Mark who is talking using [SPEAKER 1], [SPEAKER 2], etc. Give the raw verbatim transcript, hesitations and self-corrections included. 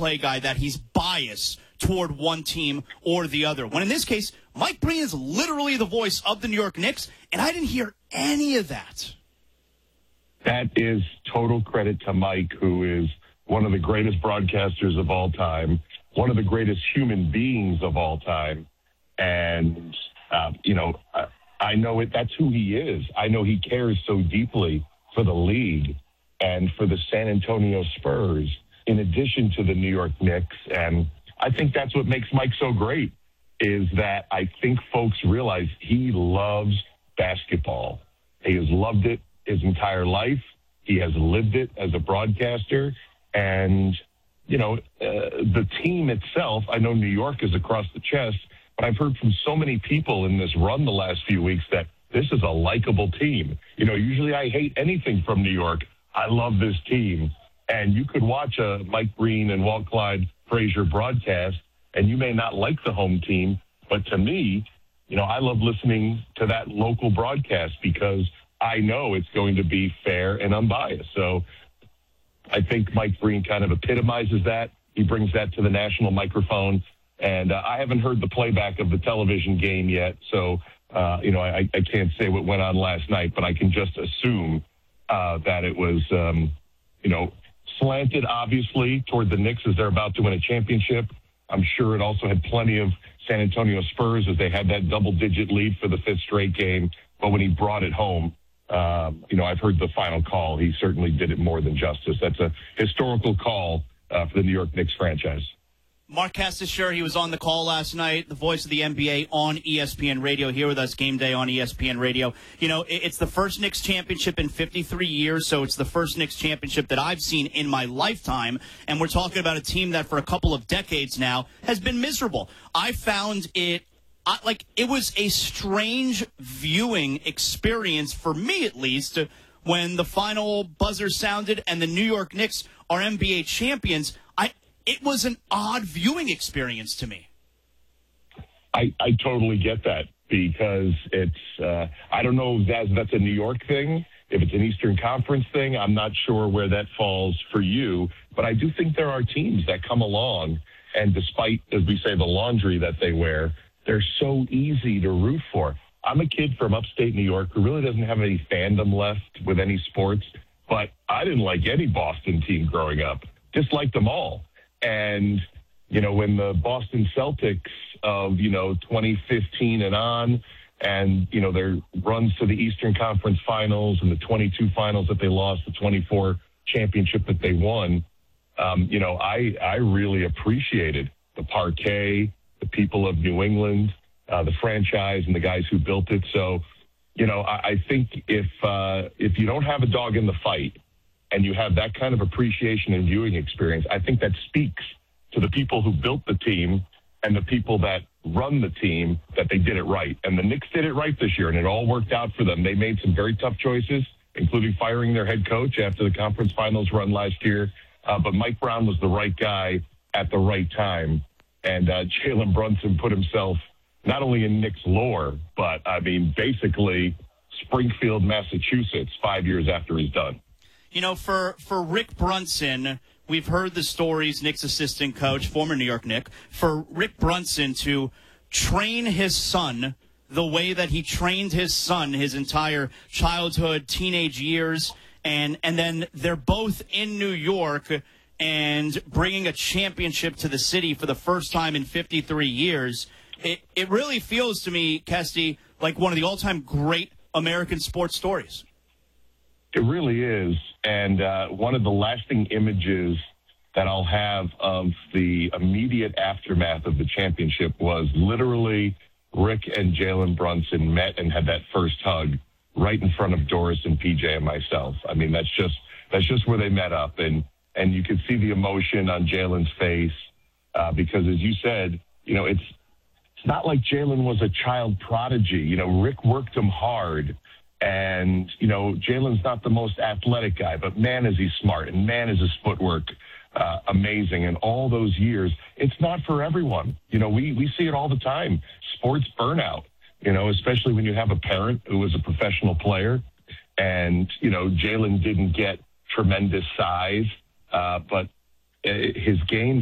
[SPEAKER 1] play-by-play guy that he's biased toward one team or the other. When in this case, Mike Breen is literally the voice of the New York Knicks, and I didn't hear any of that.
[SPEAKER 2] That is total credit to Mike, who is one of the greatest broadcasters of all time, one of the greatest human beings of all time. And, uh, you know, I, I know it. That's who he is. I know he cares so deeply for the league and for the San Antonio Spurs, in addition to the New York Knicks. And I think that's what makes Mike so great, is that I think folks realize he loves basketball. He has loved it his entire life. He has lived it as a broadcaster. And, you know, uh, the team itself, I know New York is across the chest, but I've heard from so many people in this run the last few weeks that this is a likable team. You know, usually I hate anything from New York. I love this team. And you could watch a Mike Breen and Walt Clyde Frazier broadcast, and you may not like the home team, but to me, you know, I love listening to that local broadcast because I know it's going to be fair and unbiased. So I think Mike Breen kind of epitomizes that. He brings that to the national microphone. And uh, I haven't heard the playback of the television game yet. So, uh, you know, I, I can't say what went on last night, but I can just assume uh, that it was, um, you know, slanted, obviously, toward the Knicks as they're about to win a championship. I'm sure it also had plenty of San Antonio Spurs as they had that double-digit lead for the fifth straight game. But when he brought it home, um, you know, I've heard the final call. He certainly did it more than justice. That's a historical call uh, for the New York Knicks franchise.
[SPEAKER 1] Mark Castasher, he was on the call last night, the voice of the N B A on E S P N Radio, here with us game day on E S P N Radio. You know, it's the first Knicks championship in fifty-three years, so it's the first Knicks championship that I've seen in my lifetime, and we're talking about a team that for a couple of decades now has been miserable. I found it, like, it was a strange viewing experience, for me at least, when the final buzzer sounded and the New York Knicks are N B A champions. I It was an odd viewing experience to me.
[SPEAKER 2] I, I totally get that because it's, uh, I don't know if that's, that's a New York thing. If it's an Eastern Conference thing, I'm not sure where that falls for you. But I do think there are teams that come along, and despite, as we say, the laundry that they wear, they're so easy to root for. I'm a kid from upstate New York who really doesn't have any fandom left with any sports, but I didn't like any Boston team growing up. Disliked them all. And, you know, when the Boston Celtics of, you know, twenty fifteen and on, and, you know, their runs to the Eastern Conference Finals and the twenty-two finals that they lost, the twenty-four championship that they won, um, you know, I, I really appreciated the parquet, the people of New England, uh, the franchise, and the guys who built it. So, you know, I, I think if uh, if you don't have a dog in the fight, and you have that kind of appreciation and viewing experience, I think that speaks to the people who built the team and the people that run the team that they did it right. And the Knicks did it right this year, and it all worked out for them. They made some very tough choices, including firing their head coach after the conference finals run last year. Uh, but Mike Brown was the right guy at the right time. And uh, Jalen Brunson put himself not only in Knicks lore, but, I mean, basically Springfield, Massachusetts, five years after he's done.
[SPEAKER 1] You know, for, for Rick Brunson, we've heard the stories, Knicks assistant coach, former New York Knick, for Rick Brunson to train his son the way that he trained his son his entire childhood, teenage years, and, and then they're both in New York and bringing a championship to the city for the first time in fifty-three years. It, it really feels to me, Kesty, like one of the all-time great American sports stories.
[SPEAKER 2] It really is. And uh, one of the lasting images that I'll have of the immediate aftermath of the championship was literally Rick and Jalen Brunson met and had that first hug right in front of Doris and P J and myself. I mean, that's just that's just where they met up. And, and you could see the emotion on Jalen's face uh, because, as you said, you know, it's, it's not like Jalen was a child prodigy. You know, Rick worked him hard. And, you know, Jalen's not the most athletic guy, but man, is he smart, and man, is his footwork uh, amazing. And all those years, it's not for everyone. You know, we, we see it all the time. Sports burnout, you know, especially when you have a parent who was a professional player. And, you know, Jalen didn't get tremendous size, uh, but his game